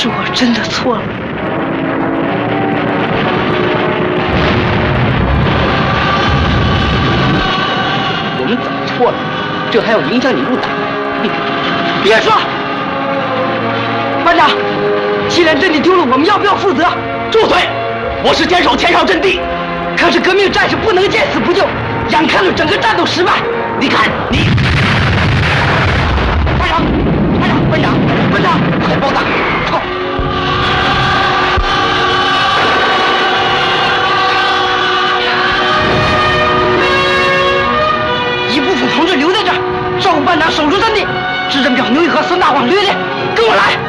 是我真的错了。 我们怎么错了？这还要影响你入党？ 别说，班长，既然阵地丢了，我们要不要负责？ 住嘴！我是坚守前哨阵地， 可是革命战士不能见死不救，眼看着整个战斗失败。 你看你， 班长， 快报答！快！ 一部分同志留在这儿，照顾班长守住阵地，指着表牛一和孙大旺掠猎，跟我来。